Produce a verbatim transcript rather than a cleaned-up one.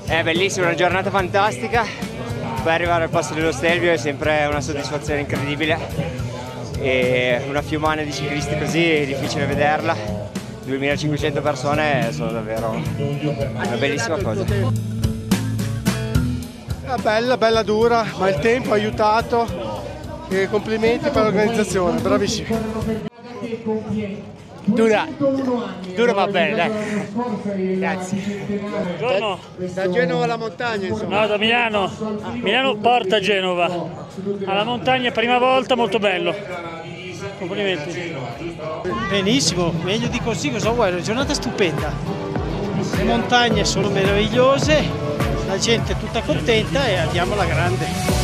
È bellissima, una giornata fantastica, poi arrivare al Passo dello Stelvio è sempre una soddisfazione incredibile e una fiumana di ciclisti così è difficile vederla, duemilacinquecento persone sono davvero una bellissima cosa. È bella, bella dura, ma il tempo ha aiutato e complimenti per l'organizzazione, bravissimi. Dura, dura va bene, dai. Grazie. Buongiorno. Da Genova alla montagna, insomma. No, da Milano. Milano porta Genova. Alla montagna prima volta, molto bello. Complimenti. Benissimo, meglio di così, cosa vuoi? Una giornata stupenda. Le montagne sono meravigliose, la gente è tutta contenta e andiamo alla grande.